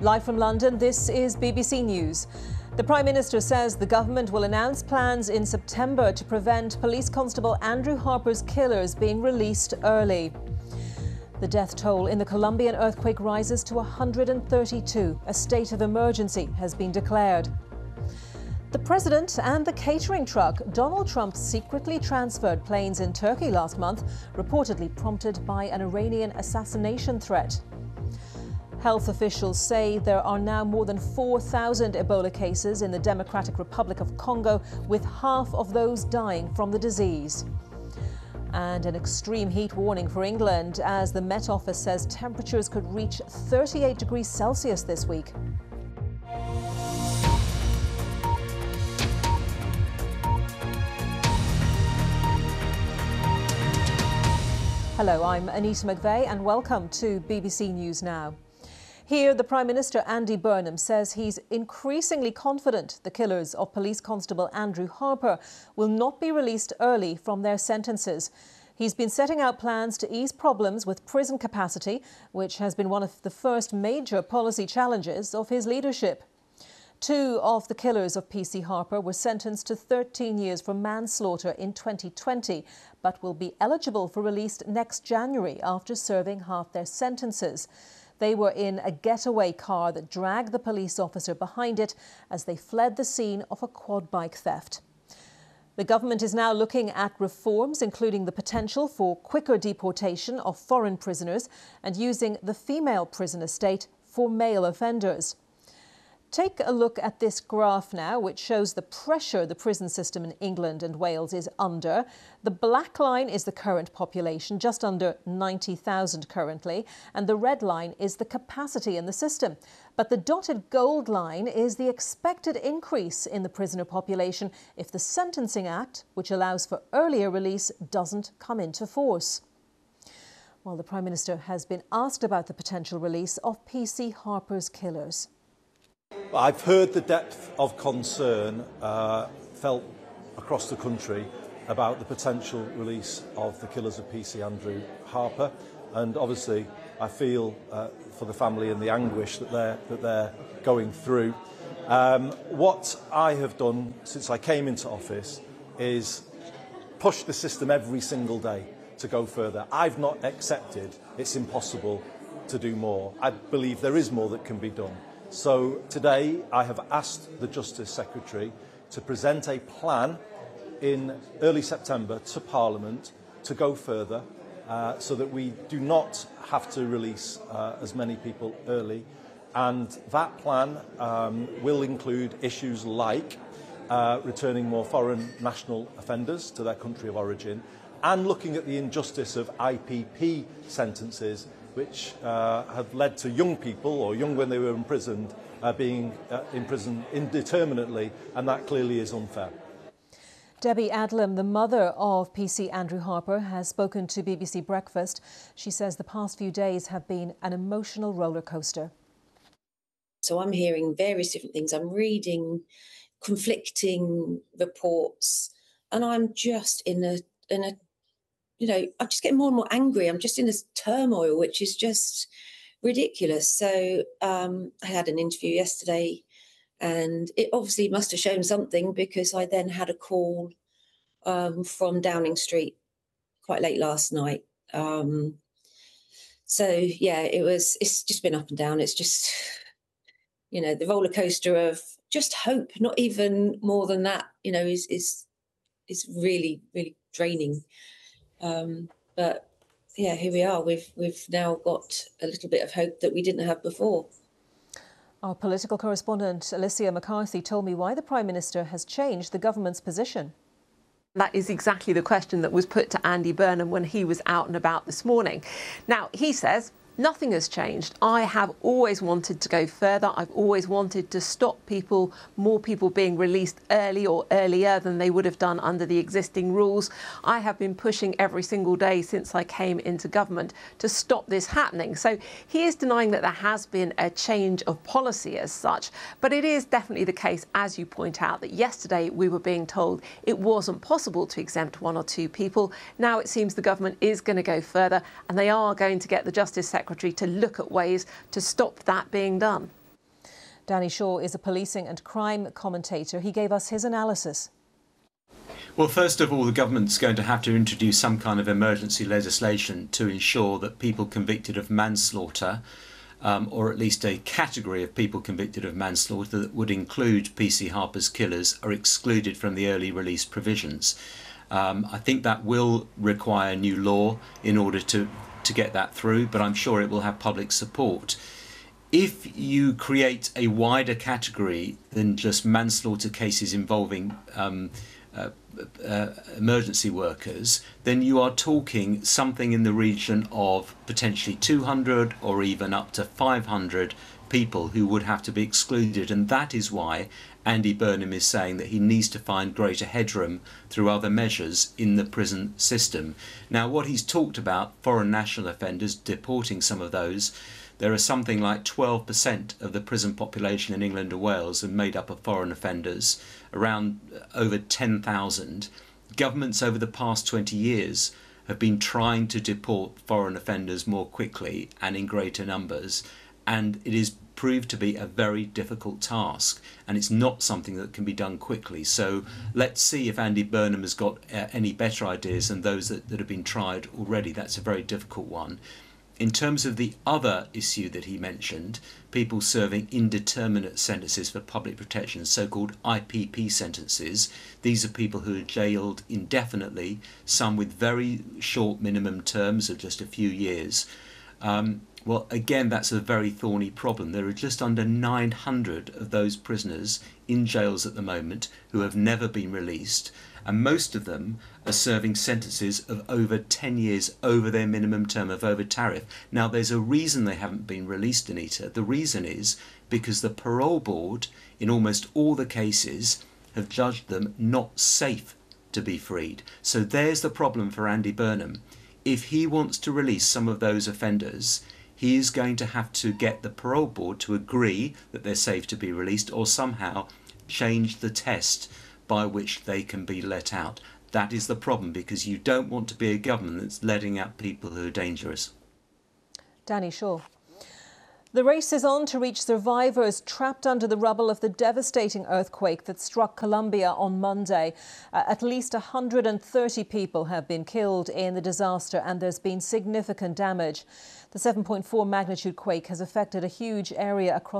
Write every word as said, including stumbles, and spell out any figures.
Live from London, this is B B C News. The Prime Minister says the government will announce plans in September to prevent Police Constable Andrew Harper's killers being released early. The death toll in the Colombian earthquake rises to one hundred thirty-two. A state of emergency has been declared. The President and the catering truck. Donald Trump secretly transferred planes in Turkey last month, reportedly prompted by an Iranian assassination threat. Health officials say there are now more than four thousand Ebola cases in the Democratic Republic of Congo, with half of those dying from the disease. And an extreme heat warning for England, as the Met Office says temperatures could reach thirty-eight degrees Celsius this week. Hello, I'm Anita McVeigh and welcome to B B C News Now. Here, the Prime Minister, Andy Burnham, says he's increasingly confident the killers of Police Constable Andrew Harper will not be released early from their sentences. He's been setting out plans to ease problems with prison capacity, which has been one of the first major policy challenges of his leadership. Two of the killers of P C Harper were sentenced to thirteen years for manslaughter in twenty twenty, but will be eligible for release next January after serving half their sentences. They were in a getaway car that dragged the police officer behind it as they fled the scene of a quad bike theft. The government is now looking at reforms, including the potential for quicker deportation of foreign prisoners and using the female prison estate for male offenders. Take a look at this graph now, which shows the pressure the prison system in England and Wales is under. The black line is the current population, just under ninety thousand currently, and the red line is the capacity in the system. But the dotted gold line is the expected increase in the prisoner population if the Sentencing Act, which allows for earlier release, doesn't come into force. Well, the Prime Minister has been asked about the potential release of P C Harper's killers. I've heard the depth of concern uh, felt across the country about the potential release of the killers of P C Andrew Harper, and obviously I feel uh, for the family and the anguish that they're, that they're going through. Um, what I have done since I came into office is push the system every single day to go further. I've not accepted it's impossible to do more. I believe there is more that can be done. So today I have asked the Justice Secretary to present a plan in early September to Parliament to go further uh, so that we do not have to release uh, as many people early. And that plan um, will include issues like uh, returning more foreign national offenders to their country of origin and looking at the injustice of I P P sentences, which uh, have led to young people, or young when they were imprisoned, uh, being uh, imprisoned indeterminately, and that clearly is unfair. Debbie Adlam, the mother of P C Andrew Harper, has spoken to B B C Breakfast. She says the past few days have been an emotional roller coaster. So I'm hearing various different things. I'm reading conflicting reports, and I'm just in a in a You know, I'm just getting more and more angry. I'm just in this turmoil, which is just ridiculous. So um, I had an interview yesterday, and it obviously must have shown something, because I then had a call um, from Downing Street quite late last night. Um, so, yeah, it was, it's just been up and down. It's just, you know, the roller coaster of just hope, not even more than that, you know, is is is really, really draining. Um, but yeah, here we are. We've we've now got a little bit of hope that we didn't have before. Our political correspondent Alicia McCarthy told me why the Prime Minister has changed the government's position. That is exactly the question that was put to Andy Burnham when he was out and about this morning. Now, he says nothing has changed. I have always wanted to go further. I've always wanted to stop people, more people being released early or earlier than they would have done under the existing rules. I have been pushing every single day since I came into government to stop this happening. So he is denying that there has been a change of policy as such. But it is definitely the case, as you point out, that yesterday we were being told it wasn't possible to exempt one or two people. Now it seems the government is going to go further, and they are going to get the Justice Secretary to look at ways to stop that being done. Danny Shaw is a policing and crime commentator. He gave us his analysis. Well, first of all, the government's going to have to introduce some kind of emergency legislation to ensure that people convicted of manslaughter, um, or at least a category of people convicted of manslaughter that would include P C Harper's killers, are excluded from the early release provisions. Um, I think that will require new law in order to, to get that through, but I'm sure it will have public support. If you create a wider category than just manslaughter cases involving um, uh, uh, emergency workers, then you are talking something in the region of potentially two hundred or even up to five hundred people who would have to be excluded, and that is why Andy Burnham is saying that he needs to find greater headroom through other measures in the prison system. Now, what he's talked about, foreign national offenders, deporting some of those, there are something like twelve percent of the prison population in England and Wales are made up of foreign offenders, around over ten thousand. Governments over the past twenty years have been trying to deport foreign offenders more quickly and in greater numbers, and it is proved to be a very difficult task, and it's not something that can be done quickly. So let's see if Andy Burnham has got uh, any better ideas than those that, that have been tried already. That's a very difficult one. In terms of the other issue that he mentioned, people serving indeterminate sentences for public protection, so-called I P P sentences, these are people who are jailed indefinitely, some with very short minimum terms of just a few years. Um, Well, again, that's a very thorny problem. There are just under nine hundred of those prisoners in jails at the moment who have never been released, and most of them are serving sentences of over ten years over their minimum term of over tariff. Now, there's a reason they haven't been released, Anita. The reason is because the parole board, in almost all the cases, have judged them not safe to be freed. So there's the problem for Andy Burnham. If he wants to release some of those offenders, he is going to have to get the parole board to agree that they're safe to be released, or somehow change the test by which they can be let out. That is the problem, because you don't want to be a government that's letting out people who are dangerous. Danny Shaw. The race is on to reach survivors trapped under the rubble of the devastating earthquake that struck Colombia on Monday. Uh, at least one hundred thirty people have been killed in the disaster, and there's been significant damage. The seven point four magnitude quake has affected a huge area across